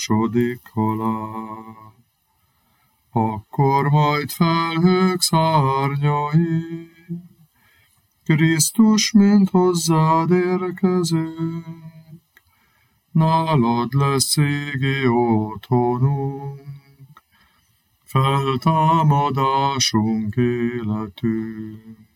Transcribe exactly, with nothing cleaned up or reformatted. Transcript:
sodik halál. Akkor majd felhők szárnyai, Krisztus, mint hozzád érkezünk, nálad lesz égi otthonunk, feltámadásunk életünk.